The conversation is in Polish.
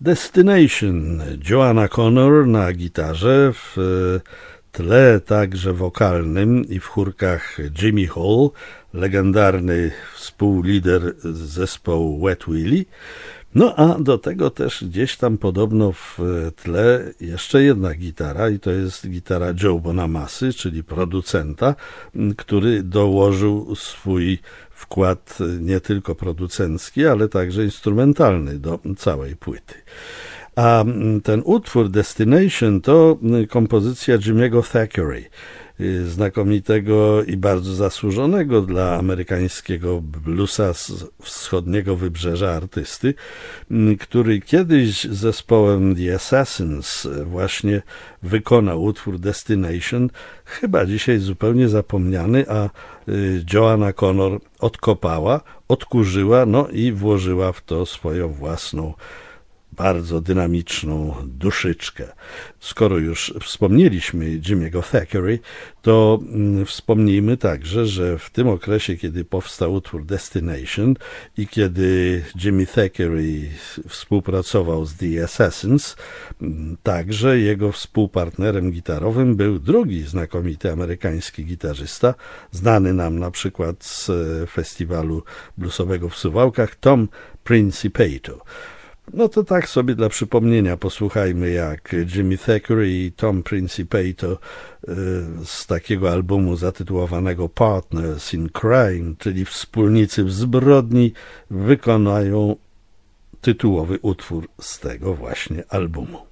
Destination, Joanna Connor na gitarze, w tle także wokalnym i w chórkach Jimmy Hall, legendarny współlider zespołu Wet Willie. No a do tego też gdzieś tam podobno w tle jeszcze jedna gitara i to jest gitara Joe Bonamassy, czyli producenta, który dołożył swój wkład nie tylko producencki, ale także instrumentalny do całej płyty. A ten utwór Destination to kompozycja Jimmy'ego Thackeray, znakomitego i bardzo zasłużonego dla amerykańskiego bluesa z wschodniego wybrzeża artysty, który kiedyś z zespołem The Assassins właśnie wykonał utwór Destination, chyba dzisiaj zupełnie zapomniany, a Joanna Connor odkopała, odkurzyła, no i włożyła w to swoją własną bardzo dynamiczną duszyczkę. Skoro już wspomnieliśmy Jimmy'ego Thackeray, to wspomnijmy także, że w tym okresie, kiedy powstał utwór Destination i kiedy Jimmy Thackeray współpracował z The Assassins, także jego współpartnerem gitarowym był drugi znakomity amerykański gitarzysta, znany nam na przykład z festiwalu bluesowego w Suwałkach, Tom Principato. No to tak sobie dla przypomnienia posłuchajmy, jak Jimmy Thackeray i Tom Principato z takiego albumu zatytułowanego Partners in Crime, czyli Wspólnicy w zbrodni, wykonają tytułowy utwór z tego właśnie albumu.